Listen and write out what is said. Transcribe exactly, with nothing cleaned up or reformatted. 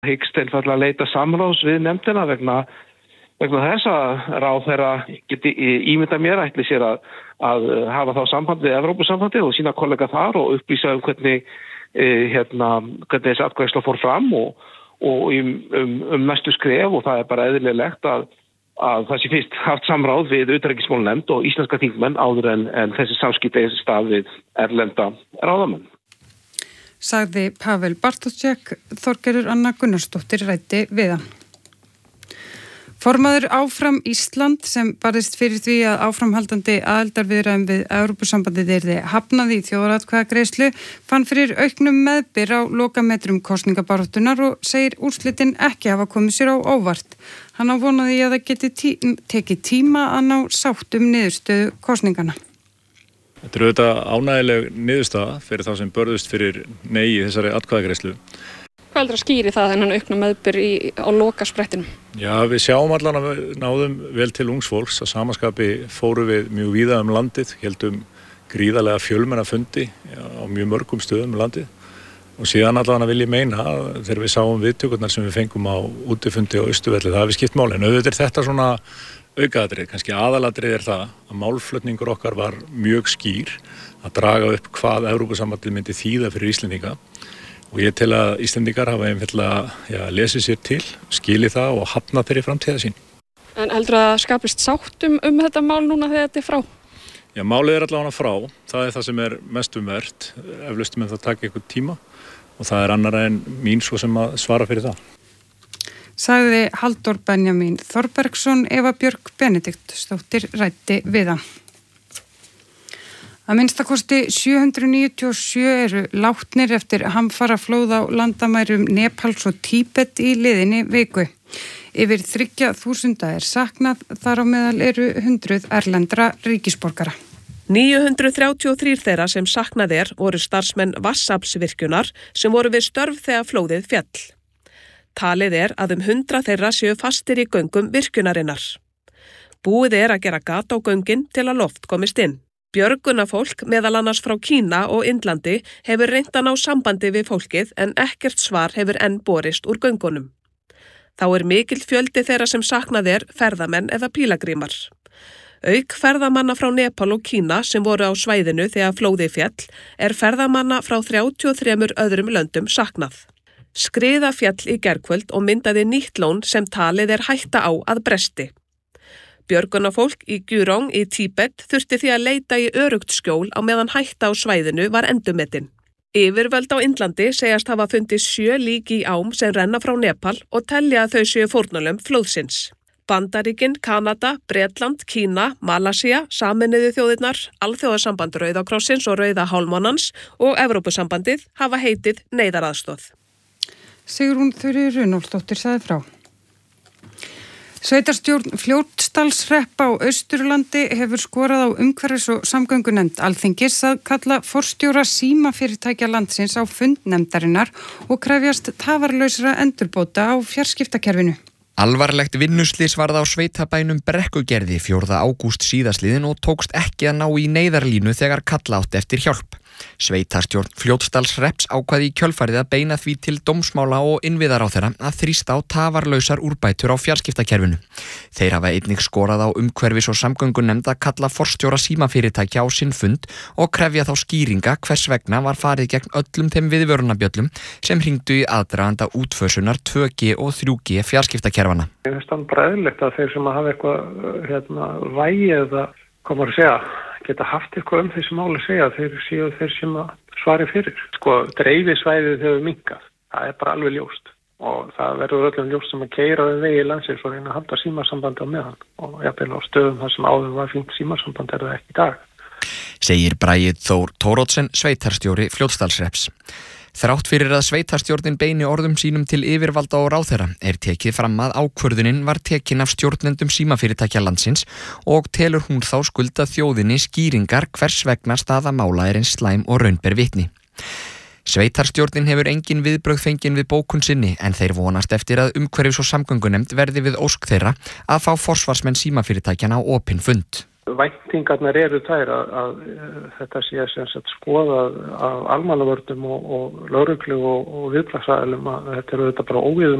Hyggst einfaldlega að leita samráðs við nefndina vegna, vegna þess að ráðherra geti ímyndað mér ætli sér að, að hafa þá samband við Evrópusambandið og sína kollega þar og upplýsa um hvernig, eh, hérna, hvernig þessi atkvæðsla fór fram og, og um, um, um næstu skref og það er bara eðlilegt að, að það sé fyrst haft samráð við utanríkismálanefnd og íslenska þingmenn áður en, en þessi samskipti eigi sér stað við erlenda ráðamenn. Sagði Pavel Bartoszek, Þorgerður Anna Gunnarsdóttir ræddi við hann. Formaður Áfram Ísland sem barðist fyrir því að áframhaldandi aðildarviðræðum við Evrópusambandið yrði hafnað í þjóðaratkvæðagreiðslu fann fyrir auknum meðbyr á lokametrum kosningabaráttunnar og segir úrslitin ekki hafa komið sér á óvart. Hann á vonaði að það geti tí- tekið tíma að ná sátt um niðurstöðu kosningana. Þetta er auðvitað ánægileg niðurstaða fyrir þá sem börðust fyrir nei í þessari atkvæðagreiðslu. Hvað heldur að skýri það þennan aukna meðbyr í, á lokasprettinum? Já, við sjáum allan að við náðum vel til ungs fólks. Að samaskapi fóru við mjög víða um landið, heldum gríðarlega fjölmenna fundi á mjög mörgum stöðum um landið. Og síðan allan að vil ég meina þegar við sáum viðtökurnar sem við fengum á útifundi á Austurvelli, það hafi skipt máli. En auðvitað er þetta svona aukaðatrið, kannski aðalatrið er það að málflutningur okkar var mjög skýr að draga upp hvað Evrópusambandið myndi þýða fyrir Íslendinga og ég tel að Íslendingar hafa einfaldlega ja, lesið sér til, skilið það og hafnað þeirri framtíða sín. En heldur að skapist sátt um, um þetta mál núna þegar þetta er frá? Já, málið er allavega frá, það er það sem er mest umvert, eflaust með það taka eitthvað tíma og það er annara en mín svo sem að svara fyrir það. Sagði Halldór Benjamín Þorbergsson, Eva Björk Benediktsdóttir ræddi við hann. Að minnstakosti sjö hundruð níutíu og sjö eru látnir eftir hamfaraflóð á landamærum Nepals og Tíbet í liðinni viku. Yfir þriggja þúsunda er saknað, þar á meðal eru hundruð erlendra ríkisborgara. níu hundruð þrjátíu og þrír þeirra sem saknað er voru starfsmenn Vatnsaflsvirkjunar sem voru við störf þegar flóðið féll. Talið er að um hundrað þeirra séu fastir í göngum virkjunarinnar. Búið er að gera gat á göngin til að loft komist inn. Björgunarfólk, meðal annars frá Kína og Indlandi, hefur reynt að ná sambandi við fólkið en ekkert svar hefur enn borist úr göngunum. Þá er mikill fjöldi þeirra sem saknað er ferðamenn eða pílagrímar. Auk ferðamanna frá Nepal og Kína sem voru á svæðinu þegar flóðið féll er ferðamanna frá þrjátíu og þremur öðrum löndum saknað. Skriða fjall í gærkvöld og myndaði nýtt lón sem talið er hætta á að bresti. Björgunarfólk í Gurong í Tíbet þurfti því að leita í öruggt skjól á meðan hætta á svæðinu var endurmetin. Yfirvöld á Indlandi segjast hafa fundið sjö lík í ám sem renna frá Nepal og telja að þau séu fórnarlömb flóðsins. Bandaríkin, Kanada, Bretland, Kína, Malasía, Sameinuðu þjóðirnar, Alþjóðasamband Rauða krossins og Rauða hálfmánans og Evrópusambandið hafa heitið neyðaraðstoð. Sigrún Þuríður Runólfsdóttir sagði frá. Sveitarstjórn Fljótsdalshrepps á Austurlandi hefur skorað á umhverfis- og samgöngunefnd Alþingis að kalla forstjóra símafyrirtækja landsins á fund nefndarinnar og krefjast tafarlausra endurbóta á fjarskiptakerfinu. Alvarlegt vinnuslys varð á sveitabænum Brekkugerði fjórða ágúst síðastliðin og tókst ekki að ná í neyðarlínu þegar kalla átti eftir hjálp. Sveitarstjórn Fljótsdalshrepps ákvaði í kjölfarið að beina því til dómsmála og innviðaráðherra að þrýsta á tafarlausar úrbætur á fjarskiptakerfinu. Þeir hafa einnig skorað á umhverfis- og samgöngunefnd að kalla forstjóra símafyrirtækja á sinn fund og krefja þá skýringa hvers vegna var farið gegn öllum þeim viðvörunarbjöllum sem hringdu í aðdraganda útfösunar tvö G og þrjú G fjarskiptakerfana. Ég finnst það bara eðlilegt að þeir sem hafa eitthvað hérna, vægi eða hvað maður segja, geta haft eitthvað um þessi máli að segja, þeir séu þeir sem svari fyrir. Sko, dreifisvæðið hefur minnkað, það er bara alveg ljóst og það verður öllum ljóst sem að keyra við vegi landsins og reyna að halda símasambandi á meðan og jafnvel á stöðum þar sem áður var fínt símasamband er það ekki í dag. Segir Bragi Þór Thoroddsen, sveitarstjóri Fljótsdalshrepps. Þrátt fyrir að sveitarstjórnin beini orðum sínum til yfirvalda og ráðherra er tekið fram að ákvörðunin var tekin af stjórnendum símafyrirtækja landsins og telur hún þá skulda þjóðinni skýringar hvers vegna staða mála er eins slæm og raun ber vitni. Sveitarstjórnin hefur engin viðbrögð fengin við bókun sinni en þeir vonast eftir að umhverfis- og samgöngunefnd verði við ósk þeirra að fá forsvarsmenn símafyrirtækjana á opinn fund. væntingarnar eru þær að, að þetta sé sem sagt skoðað af almannavörnum og, og lögreglu og, og viðbragðsaðilum að þetta eru þetta bara óvíðum